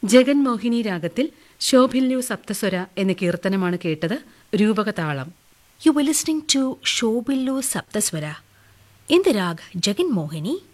ജഗൻമോഹിനി രാഗത്തിൽ ശോഭില്യു സപ്തസ്വര എന്ന കീർത്തനമാണ് കേട്ടത്. രൂപകതാളം. You were listening to Shobillu Saptaswara in the rag Jagan Mohini.